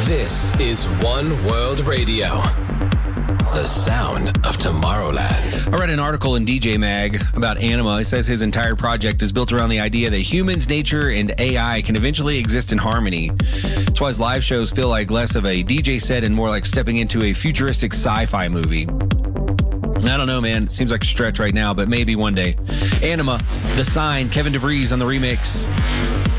This is One World Radio, the sound of Tomorrowland. I read an article in DJ Mag about Anima. It says his entire project is built around the idea that humans, nature, and AI can eventually exist in harmony. That's why his live shows feel like less of a DJ set and more like stepping into a futuristic sci-fi movie. I don't know, man. It seems like a stretch right now, but maybe one day. Anima, The Sign, Kevin DeVries on the remix.